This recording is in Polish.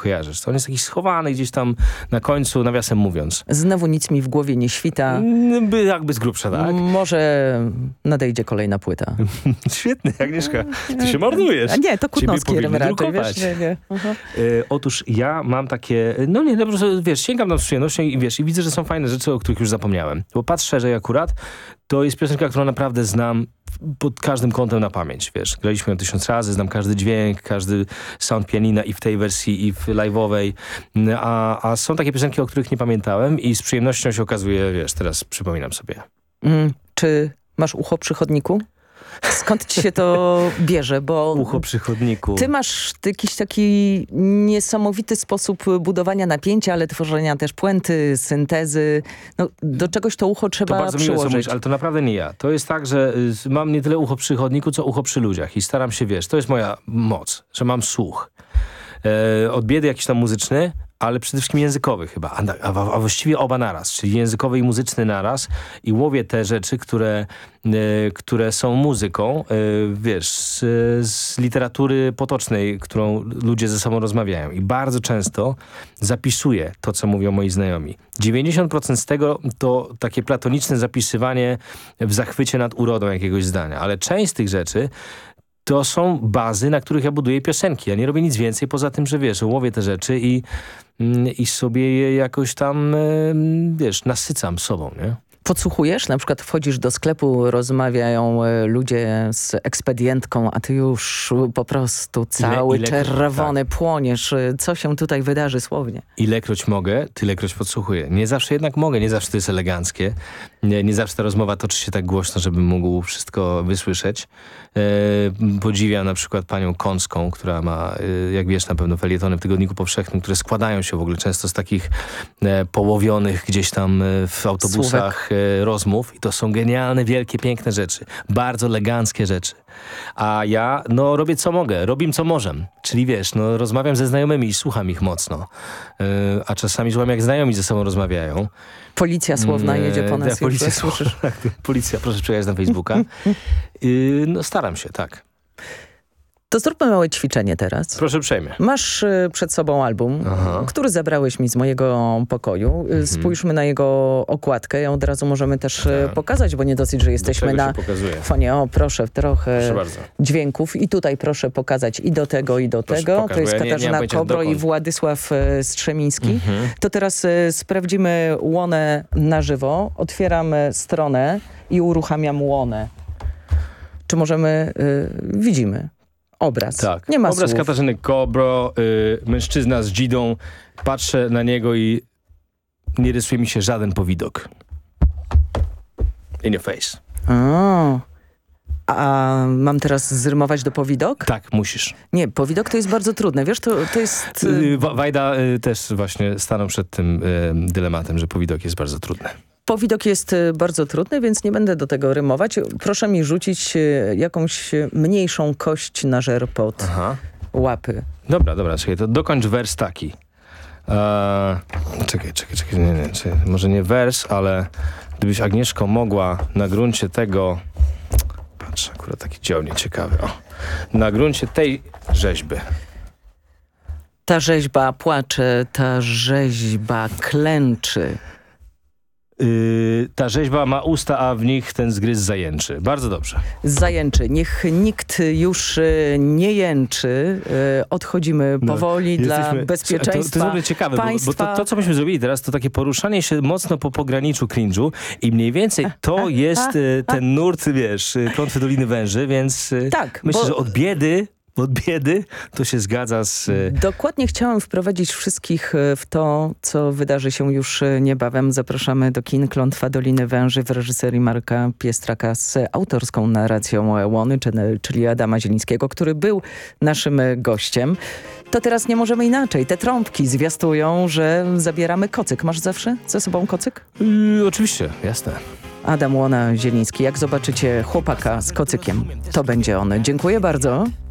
kojarzysz. To on jest taki schowany gdzieś tam na końcu, nawiasem mówiąc. Znowu nic mi w głowie nie świta. Jakby z grubsza, tak? Może nadejdzie kolejna płyta. Świetnie, Agnieszka. Ty się mordujesz. A nie, to Kutnowski raczej, wiesz? Nie. Otóż ja mam takie, no nie, po prostu, wiesz, sięgam tam z przyjemnością i wiesz, i widzę, że są fajne rzeczy, o których już zapomniałem. Bo patrz szerzej akurat, to jest piosenka, którą naprawdę znam pod każdym kątem na pamięć, wiesz. Graliśmy ją 1000 razy, znam każdy dźwięk, każdy sound pianina i w tej wersji, i w live'owej. A są takie piosenki, o których nie pamiętałem i z przyjemnością się okazuje, wiesz, teraz przypominam sobie. Czy masz ucho przy chodniku? Skąd ci się to bierze? Bo ucho przy chodniku. Ty masz jakiś taki niesamowity sposób budowania napięcia, ale tworzenia też puenty, syntezy. No, do czegoś to ucho trzeba przyłożyć. To bardzo miłe, co mówisz, ale to naprawdę nie ja. To jest tak, że mam nie tyle ucho przy chodniku, co ucho przy ludziach i staram się, wiesz, to jest moja moc, że mam słuch. Od biedy jakiś tam muzyczny, ale przede wszystkim językowy chyba, a właściwie oba naraz, czyli językowy i muzyczny naraz i łowię te rzeczy, które są muzyką, wiesz, z literatury potocznej, którą ludzie ze sobą rozmawiają i bardzo często zapisuję to, co mówią moi znajomi. 90% z tego to takie platoniczne zapisywanie w zachwycie nad urodą jakiegoś zdania, ale część z tych rzeczy to są bazy, na których ja buduję piosenki. Ja nie robię nic więcej poza tym, że wiesz, łowię te rzeczy i sobie je jakoś tam, wiesz, nasycam sobą, nie? Podsłuchujesz? Na przykład wchodzisz do sklepu, rozmawiają ludzie z ekspedientką, a ty już po prostu cały czerwony płoniesz. Co się tutaj wydarzy słownie? Ilekroć mogę, tylekroć podsłuchuję. Nie zawsze jednak mogę, nie zawsze to jest eleganckie. Nie zawsze ta rozmowa toczy się tak głośno, żebym mógł wszystko wysłyszeć. Podziwiam na przykład panią Kąską, która ma, jak wiesz na pewno, felietony w Tygodniku Powszechnym, które składają się w ogóle często z takich połowionych gdzieś tam w autobusach rozmów i to są genialne, wielkie, piękne rzeczy. Bardzo eleganckie rzeczy. A ja, no, robię co mogę, robim co możę. Czyli wiesz, no, rozmawiam ze znajomymi i słucham ich mocno. A czasami słucham, jak znajomi ze sobą rozmawiają. Policja słowna jedzie po nas. Policja słowna, policja, proszę przejechać na Facebooka. No, staram się, tak. To zróbmy małe ćwiczenie teraz. Proszę uprzejmie. Masz przed sobą album, który zabrałeś mi z mojego pokoju. Spójrzmy na jego okładkę. Ją od razu możemy też pokazać, bo nie dosyć, że jesteśmy na fonie. O, proszę, trochę dźwięków. I tutaj proszę pokazać i do tego, i do tego. To jest Katarzyna Kobro i Władysław Strzemiński. To teraz sprawdzimy łonę na żywo. Otwieram stronę i uruchamiam łonę. Czy możemy... widzimy. Obraz. Tak. Nie ma obraz słów. Katarzyny Kobro, mężczyzna z dzidą. Patrzę na niego i nie rysuje mi się żaden powidok. In your face. A mam teraz zrymować do powidok? Tak, musisz. Nie, powidok to jest bardzo trudne. Wiesz, to jest... Wajda też właśnie stanął przed tym dylematem, że powidok jest bardzo trudny. Powidok jest bardzo trudny, więc nie będę do tego rymować. Proszę mi rzucić jakąś mniejszą kość na żer pod łapy. Dobra, czekaj, to dokończ wers taki. Czekaj, nie, może nie wers, ale gdybyś, Agnieszko, mogła na gruncie tego... Patrz, akurat taki dział nieciekawy. Na gruncie tej rzeźby. Ta rzeźba płacze, ta rzeźba klęczy. Ta rzeźba ma usta, a w nich ten zgryz zajęczy. Bardzo dobrze. Zajęczy. Niech nikt już nie jęczy. Odchodzimy powoli dla bezpieczeństwa To jest w ogóle ciekawe, państwa. Bo to, co myśmy zrobili teraz, to takie poruszanie się mocno po pograniczu cringe'u i mniej więcej to jest ten nurt, wiesz, Klątwy Doliny Węży, więc tak, myślę, że od biedy to się zgadza z... Dokładnie chciałam wprowadzić wszystkich w to, co wydarzy się już niebawem. Zapraszamy do kin Klątwa Doliny Węży w reżyserii Marka Piestraka z autorską narracją Łony, czyli Adama Zielińskiego, który był naszym gościem. To teraz nie możemy inaczej. Te trąbki zwiastują, że zabieramy kocyk. Masz zawsze ze sobą kocyk? Oczywiście, jasne. Adam Łona Zieliński. Jak zobaczycie chłopaka z kocykiem, to będzie on. Dziękuję bardzo.